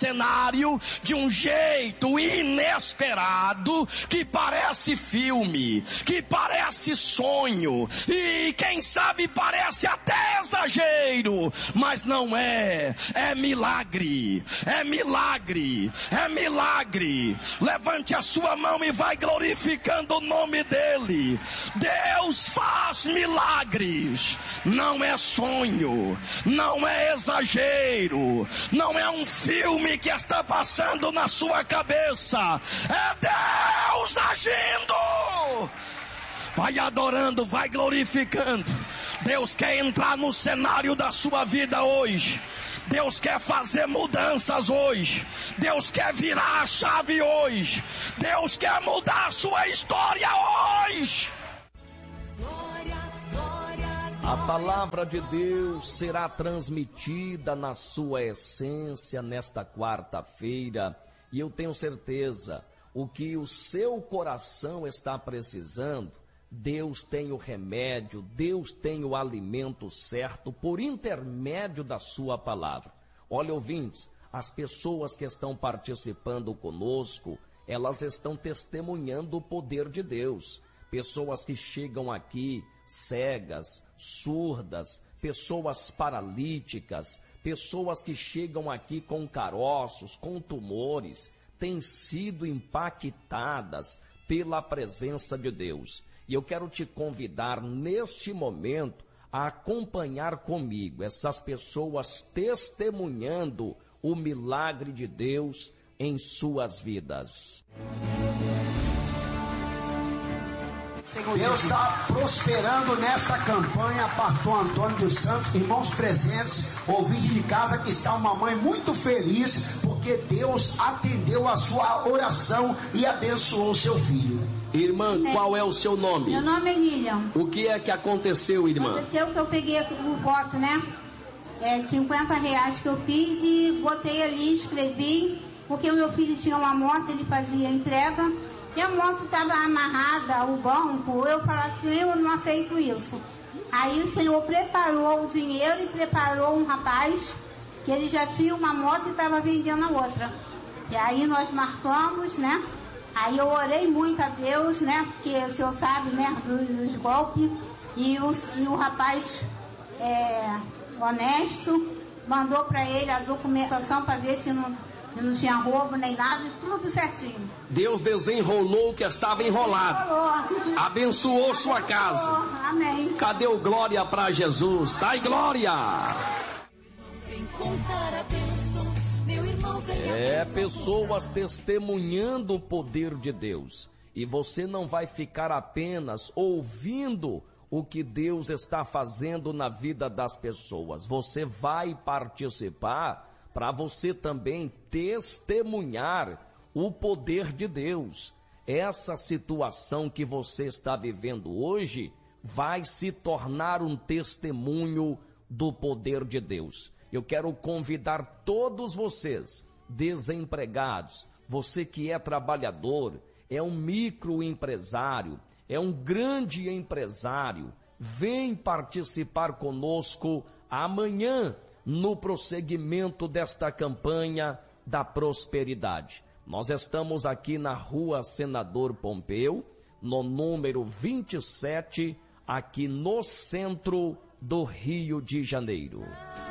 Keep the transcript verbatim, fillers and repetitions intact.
cenário de um jeito inesperado, que parece filme, que parece sonho, e quem sabe parece até exagero, mas não é, é milagre, é milagre, é milagre. Levante a sua mão e vai glorificando o nome dele. Deus faz milagres, não é sonho, não é exagero, não é um filme que está passando na sua cabeça, é Deus agindo. Vai adorando, vai glorificando. Deus quer entrar no cenário da sua vida hoje. Deus quer fazer mudanças hoje. Deus quer virar a chave hoje. Deus quer mudar a sua história hoje. A palavra de Deus será transmitida na sua essência nesta quarta-feira. E eu tenho certeza, o que o seu coração está precisando, Deus tem o remédio, Deus tem o alimento certo por intermédio da sua palavra. Olha, ouvintes, as pessoas que estão participando conosco, elas estão testemunhando o poder de Deus. Pessoas que chegam aqui cegas, surdas, pessoas paralíticas, pessoas que chegam aqui com caroços, com tumores, têm sido impactadas pela presença de Deus. E eu quero te convidar neste momento a acompanhar comigo essas pessoas testemunhando o milagre de Deus em suas vidas. Deus está prosperando nesta campanha, pastor Antônio dos Santos, irmãos presentes, ouvintes de casa, que está uma mãe muito feliz, porque Deus atendeu a sua oração e abençoou o seu filho. Irmã, é. Qual é o seu nome? Meu nome é Lilian. O que é que aconteceu, irmã? Aconteceu que eu peguei o voto, né? É, cinquenta reais que eu fiz e botei ali, escrevi, porque o meu filho tinha uma moto, ele fazia entrega. E a moto estava amarrada ao banco, eu falei assim, eu não aceito isso. Aí o Senhor preparou o dinheiro e preparou um rapaz, que ele já tinha uma moto e estava vendendo a outra. E aí nós marcamos, né? Aí eu orei muito a Deus, né? Porque o Senhor sabe, né? Dos, dos golpes. E o, e o rapaz é, honesto mandou para ele a documentação para ver se não... não tinha roubo nem nada, tudo certinho. Deus desenrolou o que estava enrolado. Desenrolou. Abençoou sua casa. Amém. Cadê o glória para Jesus? Dai glória. É, pessoas testemunhando o poder de Deus. E você não vai ficar apenas ouvindo o que Deus está fazendo na vida das pessoas. Você vai participar para você também testemunhar o poder de Deus. Essa situação que você está vivendo hoje vai se tornar um testemunho do poder de Deus. Eu quero convidar todos vocês, desempregados, você que é trabalhador, é um microempresário, é um grande empresário, vem participar conosco amanhã, no prosseguimento desta campanha da prosperidade. Nós estamos aqui na Rua Senador Pompeu, no número vinte e sete, aqui no centro do Rio de Janeiro.